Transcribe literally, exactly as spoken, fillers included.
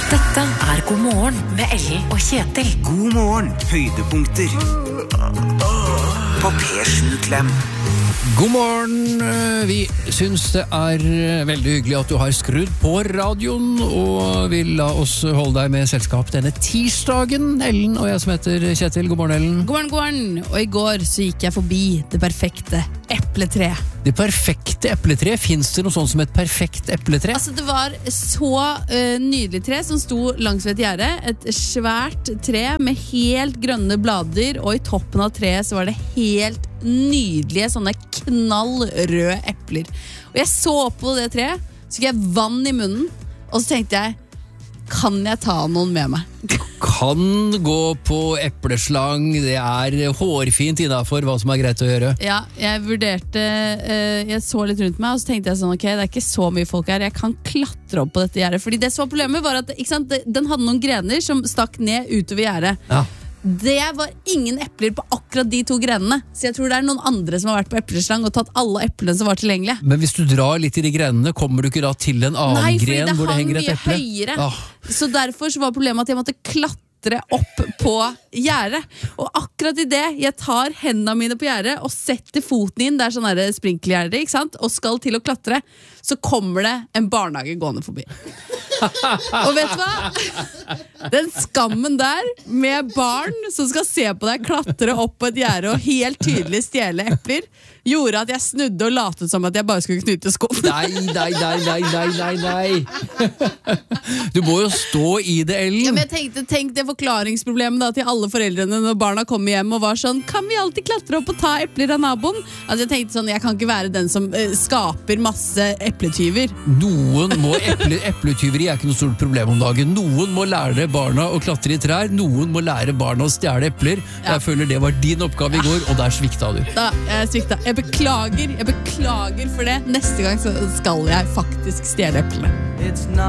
Dette er God morgen med Ellen og Kjetil. God morgen, høydepunkter på P sju Klem. God morgen, vi synes det er veldig hyggelig at du har skrudd på radioen og vil la oss holde deg med selskap denne tirsdagen. Ellen og jeg som heter Kjetil, god morgen Ellen. God morgen, god morgen. Og i går så gikk jeg forbi det perfekte epletre. Det perfekte epletre, finnes det noe sånt som et perfekt epletre? Altså det var så uh, nydelig tre som sto langs ved et gjerde, et svært tre med helt grønne blader, og i toppen av treet så var det helt nydelige sånne knallrøde epler. Og jeg så opp på det treet, så fikk jeg vann i munnen, og så tenkte jeg, kan jeg ta noen med meg? Kan gå på epleslang, det er hårfint innenfor hva som er greit å gjøre. Ja, jeg vurderte, uh, jeg så litt rundt meg, og så tenkte jeg sånn, ok, det er ikke så mye folk her, jeg kan klatre opp på dette gjerdet, fordi det som var problemet var at, ikke sant, den hadde noen grener som stakk ned utover gjerdet. Ja. Det var ingen epler på akkurat de to grenene, så jeg tror det er noen andre som har vært på epleslang og tatt alle eplene som var tilgjengelige. Men hvis du drar litt i de grenene, kommer du ikke da til en annen Nei, gren hvor det henger et eple? Nei, fordi det hang mye høyere. Ah. Så derfor så var problemet at jeg måtte klatre opp på gjerdet. Og akkurat i det jeg tar hendene mine på gjerdet og setter foten inn, det er sånn her sprinklergjerde, ikke sant? Og skal til å klatre, så kommer det en barnehage gående forbi. Og vet du hva? Den skammen der med barn som skal se på deg klatre opp på et gjerde og helt tydelig stjele epler, gjorde at jeg snudde og latet som at jeg bare skulle knyte skoen. Nei, nei, nei, nei, nei, nei, nei. Du må jo stå i det, Ellen. Ja, men jeg tenkte, tenk det forklaringsproblemet da, til alle foreldrene når barna kommer hjem og var sånn, kan vi alltid klatre opp og ta epler av naboen? Altså jeg tenkte sånn, jeg kan ikke være den som eh, skaper masse epletyver. Noen må eple, epletyveri er ikke noe stort problem om dagen. Noen må lære barna å klatre i trær, noen må lære barna å stjele epler. Ja. Jeg føler det var din oppgave i går, og der svikta du. Da, jeg svikta. Jeg beklager, jeg beklager for det. Neste gang så skal jeg faktisk stjele eplene.